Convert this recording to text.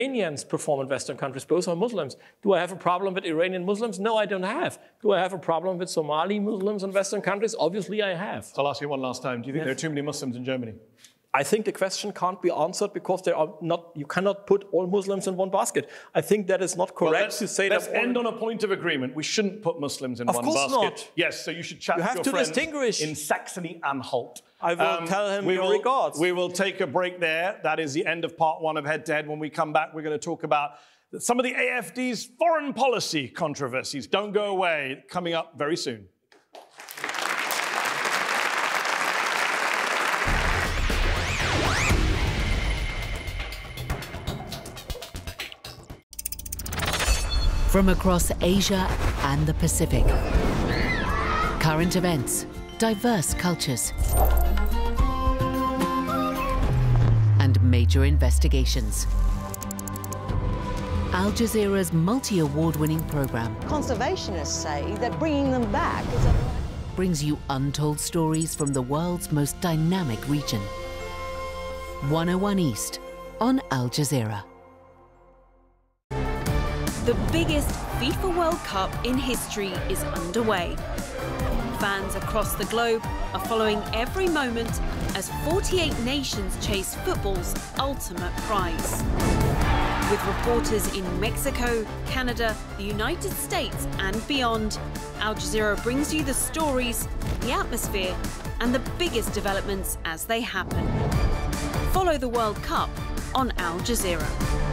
Iranians perform in Western countries. Both are Muslims. Do I have a problem with Iranian Muslims? No, I don't have. Do I have a problem with Somali Muslims in Western countries? Obviously, I have. So I'll ask you one last time. Do you think there are too many Muslims in Germany? I think the question can't be answered because there are not. You cannot put all Muslims in one basket. I think that is not correct to say that. Let's end on a point of agreement. We shouldn't put Muslims in one basket. Of course not. Yes, so you should chat to your friends distinguish. in Saxony-Anhalt. I will tell him your regards. We will take a break there. That is the end of part one of Head to Head. When we come back, we're going to talk about some of the AfD's foreign policy controversies. Don't go away. Coming up very soon. From across Asia and the Pacific. Current events, diverse cultures, and major investigations. Al Jazeera's multi-award-winning program Conservationists say that bringing them back is brings you untold stories from the world's most dynamic region. 101 East on Al Jazeera. The biggest FIFA World Cup in history is underway. Fans across the globe are following every moment as 48 nations chase football's ultimate prize. With reporters in Mexico, Canada, the United States and beyond, Al Jazeera brings you the stories, the atmosphere and the biggest developments as they happen. Follow the World Cup on Al Jazeera.